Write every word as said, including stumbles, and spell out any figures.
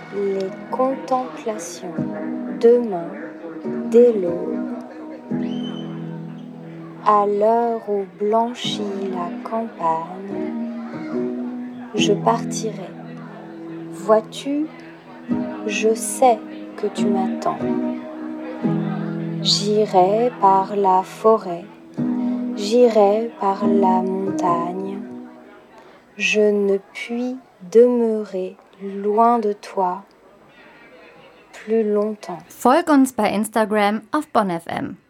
Les contemplations, demain, dès l'aube, à l'heure où blanchit la campagne, je partirai. Vois-tu, je sais que tu m'attends. J'irai par la forêt, j'irai par la montagne. Je ne puis demeurer loin de toi plus longtemps. Folg uns bei Instagram auf Bonn F M.